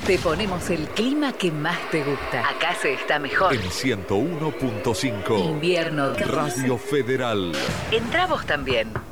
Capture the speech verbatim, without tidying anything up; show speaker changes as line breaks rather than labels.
Te ponemos el clima que más te gusta. Acá se está mejor.
En ciento uno punto cinco.
Invierno.
Radio Federal.
Entra vos también.